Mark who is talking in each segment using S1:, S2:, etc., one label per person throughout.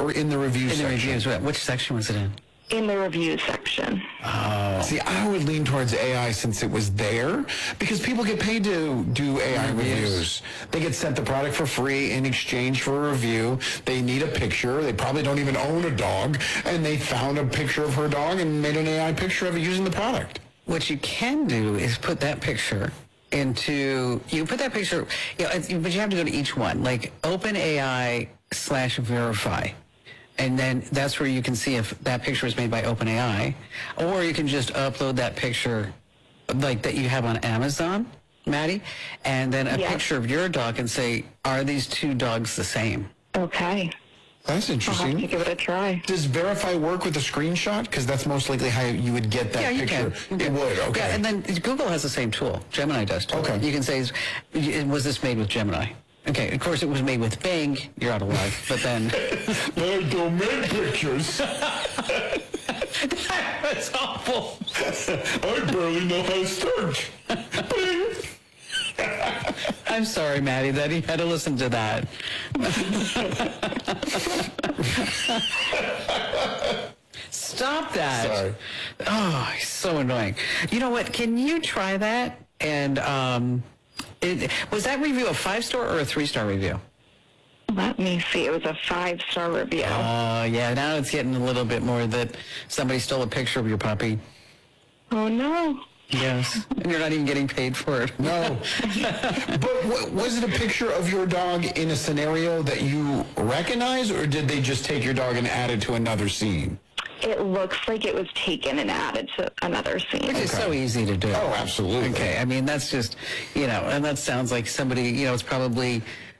S1: or in the review section?
S2: In the reviews. Which section was it in?
S3: In the review section.
S1: Oh. See, I would lean towards AI since it was there, because people get paid to do AI reviews. They get sent the product for free in exchange for a review. They need a picture. They probably don't even own a dog, and they found a picture of her dog and made an AI picture of it using the product.
S2: What you can do is put that picture you put that picture, but you have to go to each one, like OpenAI/verify. And then that's where you can see if that picture is made by OpenAI, or you can just upload that picture like that you have on Amazon, Maddie, and then a picture of your dog and say, are these two dogs the same?
S3: Okay.
S1: That's interesting.
S3: I'll have to give it a try.
S1: Does Verify work with a screenshot? Because that's most likely how you would get that picture. It would, okay.
S2: Yeah, and then Google has the same tool. Gemini does too.
S1: Okay.
S2: You can say, was this made with Gemini? Okay, of course it was made with Bing. You're out of luck, but then...
S1: I don't make pictures.
S2: That's awful.
S1: I barely know how to search. Bing.
S2: I'm sorry, Maddie, that you had to listen to that. Stop that.
S1: Sorry.
S2: Oh, it's so annoying. You know what? Can you try that? And was that review a 5-star or a 3-star review?
S3: Let me see. It was a 5-star review.
S2: Yeah, now it's getting a little bit more that somebody stole a picture of your puppy.
S3: Oh, no.
S2: Yes, and you're not even getting paid for it.
S1: No. But was it a picture of your dog in a scenario that you recognize, or did they just take your dog and add it to another scene?
S3: It looks like it was taken and added to another scene.
S2: Which is so easy to do.
S1: Oh, absolutely.
S2: Okay, I mean, that's just, and that sounds like somebody, it's probably,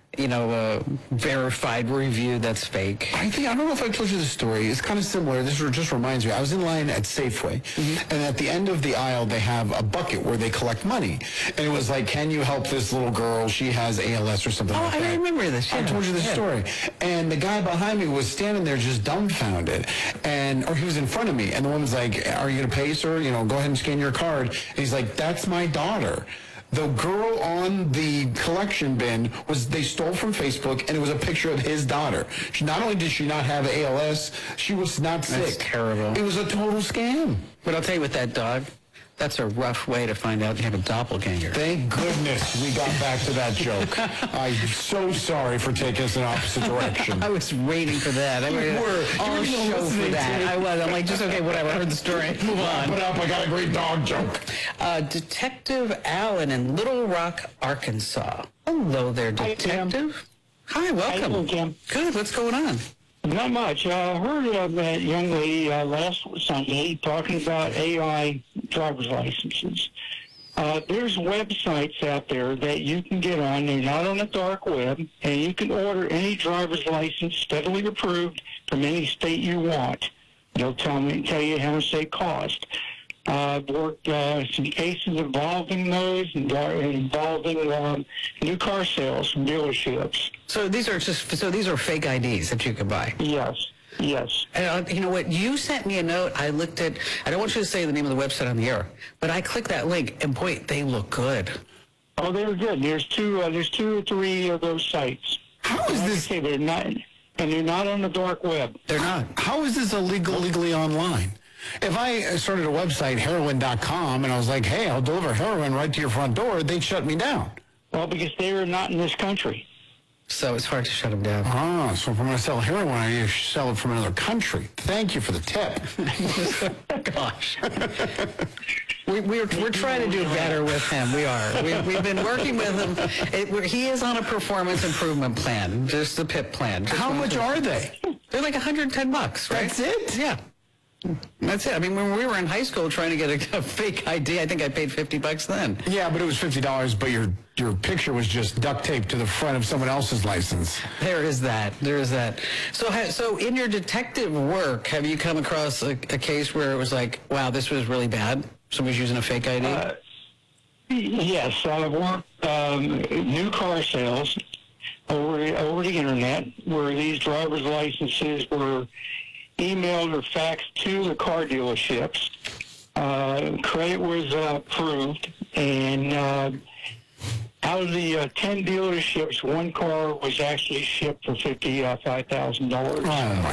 S2: a verified review that's fake.
S1: I don't know if I told you the story. It's kind of similar. This just reminds me. I was in line at Safeway, and at the end of the aisle, they have a bucket where they collect money. And it was like, can you help this little girl? She has ALS or something like that.
S2: I remember this. Yeah.
S1: I told you this story. And the guy behind me was standing there just dumbfounded. Or he was in front of me. And the woman's like, are you going to pay, sir? Go ahead and scan your card. And he's like, that's my daughter. The girl on the collection bin they stole from Facebook, and it was a picture of his daughter. Not only did she not have ALS, she was not sick.
S2: That's terrible.
S1: It was a total scam.
S2: But I'll tell you, with that dog, that's a rough way to find out you have a doppelganger.
S1: Thank goodness we got back to that joke. I'm so sorry for taking us in opposite direction.
S2: I was waiting for that. I were all show for that. I was. I'm like, just okay, whatever. I heard the story. Move on.
S1: Wrap it up. I got a great dog joke.
S2: Detective Allen in Little Rock, Arkansas. Hello there, Detective. Hi, welcome.
S4: Hello, Jim.
S2: Good. What's going on?
S4: Not much. I heard of that young lady last Sunday talking about AI driver's licenses. There's websites out there that you can get on. They're not on the dark web, and you can order any driver's license steadily approved from any state you want. They'll tell you how much they cost. I've worked some cases involving those, involving new car sales from dealerships.
S2: So these are fake IDs that you can buy.
S4: Yes.
S2: You know what? You sent me a note. I looked at. I don't want you to say the name of the website on the air, but I clicked that link, and boy, they look good.
S4: Oh, they were good. There's two or three of those sites.
S1: How is this?
S4: They're not, and they're not on the dark web.
S2: They're not.
S1: How is this legally online? If I started a website, heroin.com, and I was like, hey, I'll deliver heroin right to your front door, they'd shut me down.
S4: Well, because they are not in this country.
S2: So it's hard to shut them down.
S1: So if I'm going to sell heroin, I sell it from another country. Thank you for the tip.
S2: Gosh. We're trying to do better with him. We are. We've been working with him. He is on a performance improvement plan, just the PIP plan.
S1: How much are they?
S2: They're like $110, right?
S1: That's it?
S2: Yeah. That's it. I mean, when we were in high school trying to get a fake ID, I think I paid $50 then.
S1: Yeah, but it was $50, but your picture was just duct taped to the front of someone else's license.
S2: There is that. So in your detective work, have you come across a case where it was like, wow, this was really bad? Somebody's using a fake ID?
S4: Yes, I've worked new car sales over the internet, where these driver's licenses were emailed or faxed to the car dealerships. Credit was approved, and out of the 10 dealerships, one car was actually shipped for $55,000.
S1: Oh,